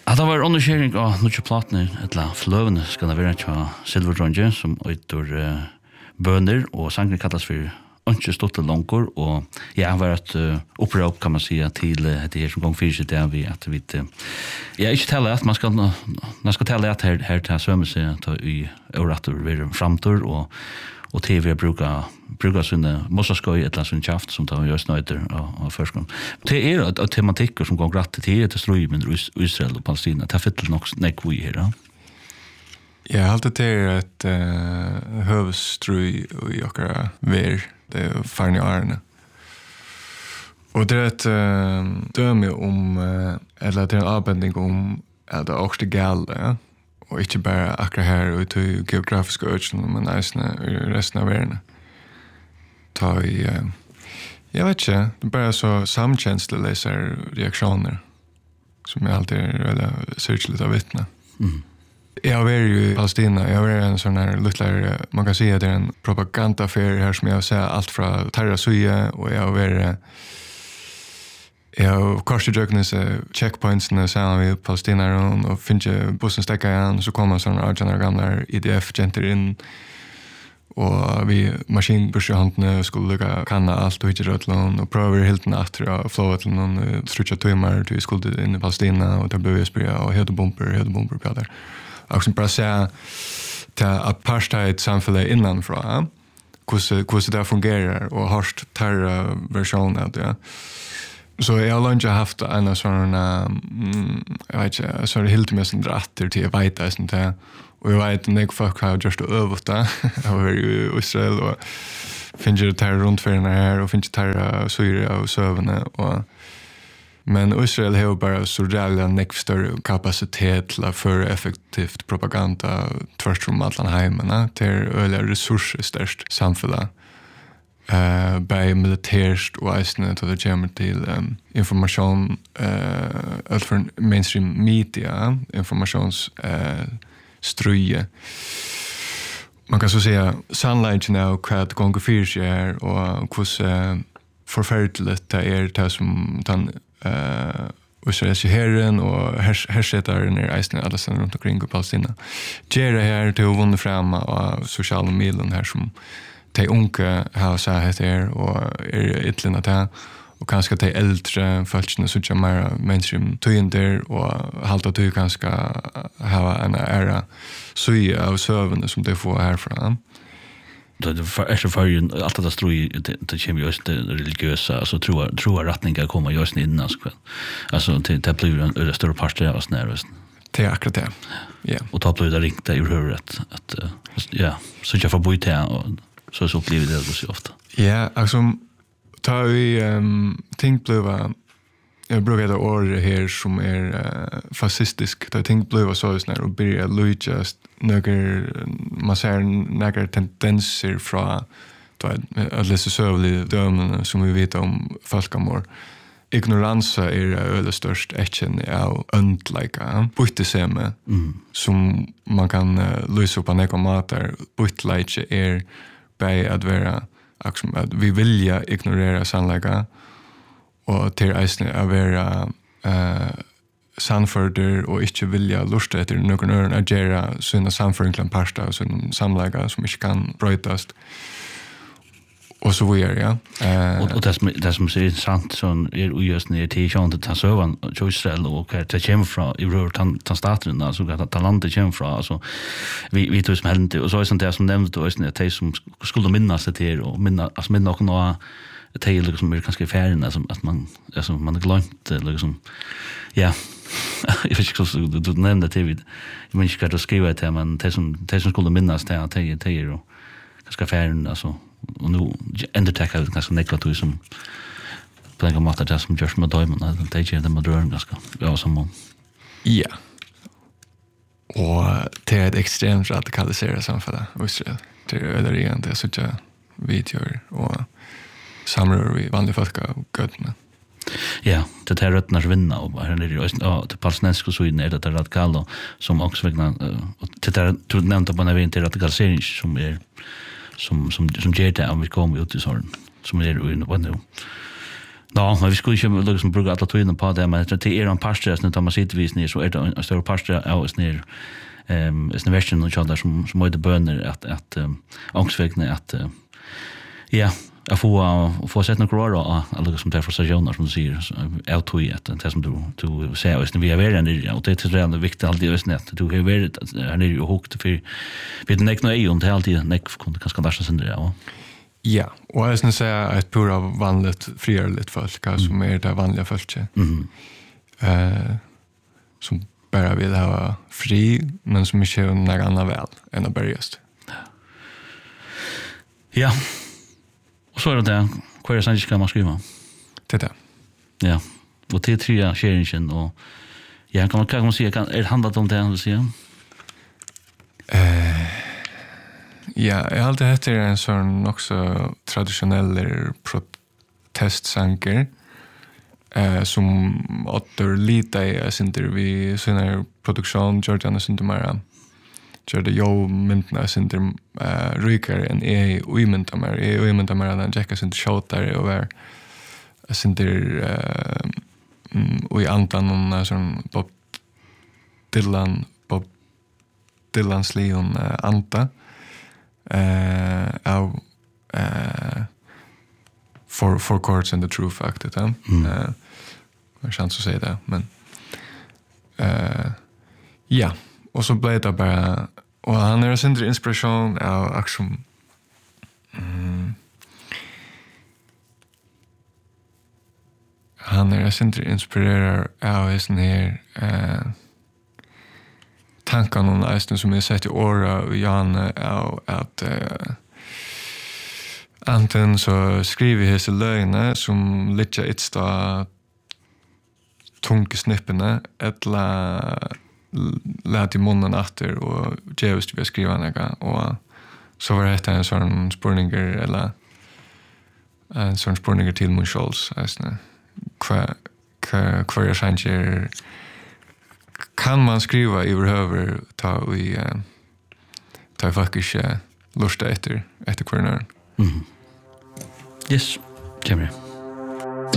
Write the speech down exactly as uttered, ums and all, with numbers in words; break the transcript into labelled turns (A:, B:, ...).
A: Ja, det var undersøkning av noen platene, eller fløvene skal det være til Silverdronje, som øyter uh, bønder, og sangen kalles for Ønske Stotte Longkår, og jeg har vært uh, opprøp, kan man si, til uh, det her som gang fyrir seg, det er vi at vi uh, jeg er ikke tale at man skal, man skal tale at her, her til sømme seg til i øvret og være framtur, og og T V bruker bruker sånne mossaskøy et eller annet sånn kjaft som tar gjør snøyder av førskånd. Det er et tematikker som går gratt til til strøy med Israel og Palestina. Det er fyttel nok nekk vi her, da.
B: Jeg har alltid til et uh, høvestrøy i akkurat ver, det er farne årene. Og det er et uh, døme om, uh, eller det er en avbending om at det er også gale, ja. Og ikke bare akkurat her og til geografiske øyne, men resten av verden. Ta i, uh, jeg vet ikke, det er bare så samkjensle leser reaksjoner, som jeg alltid er veldig sørgelig av vittne. Mm. Jeg har vært jo i Palestina, jeg har vært en sånn her luttler, man kan si at det er en propagandafer her som jeg har sett alt fra Terra Suye, og jeg har vært Jeg har korset døgnese checkpointsene sammen med palestinere og finner bussen stekket igjen, så kommer sånne argene gamle I D F-jenter inn og vi maskinbursjehåndene skulle lukke kanna alt og ikke rødlån og prøver helt natt og flået til noen trutja tøymer til vi skulle inn I Palestina og der ble vi spyrir og hedebomber, hedebomber på der. Og som bare ser til apartheid-samfunnet innanfra hvordan det fungerer og hardt terra versjon av det. Så jeg har ikke haft en sånn, mm, jeg vet ikke, så har det helt med sin dratter til jeg vet det, sånn til. Og jeg vet at folk har gjort det øvet det. Jeg har vært I Israel og finner terra rundførende her, og finner terra Syria og søvende. Og, men Israel har jo bare så rævlig nekv større kapasitet til å føre effektivt propaganda tvers om alle heimene til øyelig ressurser størst samfunnet. Uh, bei militærst og eisene til det kommer til um, informasjon uh, alt for mainstream media informations uh, strøye man kan så si sannleggen av hva det gonger fyrir seg er og hvordan uh, forferdelig det er det som den uh, israelske herren og hersetaren er eisene alle stedet rundt omkring I Palestina gjør det her til å vunne frem av sosiale medier her som de unge har sagt her og er ytterligere til og kanskje de eldre følelsene så ikke mer mainstream tøyender og halte at du kanskje har en ære søye av søvende som de får herfra.
A: Det är så för allt det tror ju det kommer just det religiösa alltså tror tror rättningar kommer just in alltså alltså till det blir en större part av oss när
B: det är akkurat det. Ja.
A: Och ta blir det ringt i huvudet att ja så jag får bo I här och så så blir det så ofta.
B: Ja, alltså tar vi um, ting blev jag brukar det ord här som är uh, fascistisk. Det ting blev så snär och börja just några man ser några tendenser från då att läsa sövliga dömen som vi vet om folkamord. Ignoransa är öle störst äcken av undlika bytteseme mm. som man kan uh, lösa på några matar byttlike är bei att vara att vi vilja ignorera sannlega och till eisne att vara uh, sannförder och inte vilja lusta efter någon annan att göra sådana samföringklan parsta och sådana samlega som inte kan brötast och så vidare, ja. Uh,
A: och, och det som, det som är intressant så är just när det är sånt att ta sövan till Israel och att det kommer från I rör ta staten alltså att ta landet kommer från alltså vi vi tror som händer och så är sånt där som nämnde då är det som skulle minnas det till och minna alltså minna och några det liksom är ganska färdigt som att man alltså man har glömt liksom ja jag vet inte så du nämnde det vid jag minns inte att skriva det men det som det som skulle minnas det att det är och ganska färdigt alltså och nu endertäcka ganska negativt som på den måten det som görs med dömen att det är det med rören ganska ja som
B: ja och det är ett extremt radikaliserat samhälle Israel det är det igen det så att vi gör och samrör vi vanliga folk och götterna.
A: Ja, det här rötternas vinna och här är det ja, det palestinska syden är det radikala som också vägna det där tror nämnt på när vi inte radikalisering som är som som som ger det om vi kommer ut I sån som är ju vad nu Ja, men vi skulle inte liksom bruka alla tiden på det, men det är en parstress när man sitter vid snir så är det en större parstress av snir ehm är version och sådär som som är det böner att att angstvägna att ja, jag får få sätta några år alla som där för stationer som du säger är tog att det som du du säger är vi är väl ändå och det är redan viktigt alltid är snett du har varit är det ju hokt för vi det näck nu och alltid näck kunde kanske kanske sen det ja.
B: Ja, och jag ska säga att pura vanligt friarligt folk mm. som är det vanliga folket. Mm. Eh som bara vill ha fri men som inte är några andra väl än att börjast.
A: Ja. Och så är det där. Vad är det som ska man skriva?
B: Det där.
A: Ja. Och det är tre sharingen och ja, kan man kan man säga kan är det handlat om det att säga?
B: Eh Ja, jag har alltid heter en sån också traditionell protestsanker eh, som åter lite i sinter vi såna produktion Georgiana Sintemara gör det jag myntna sinter eh, rykare än är och mynta mer är och mynta mer än Jacka sinter shoutar och är sinter eh, och i antan någon sån Bob Dylan Bob Dylans Leon eh, anta eh av eh for for chords and the true fact that um mm. eh jag chans att säga det men eh ja och så blev det bara och han är en inspiration av action mm, han är en inspirerar av en här eh tankarna om nästan som jag sett i åra och Jan är att uh, anten så skriver jag så lögner som lite ett stå tunga snipparna eller lät i munnen efter och just vi skriva några och så var det en sån spurninger eller en sån spurninger till mun Scholz alltså kvar kvar jag tänker kan man skriva överhuvud ta vi uh, ta faktiskt uh, lusta efter efter kvarnar.
A: Mhm. Yes, Jimmy.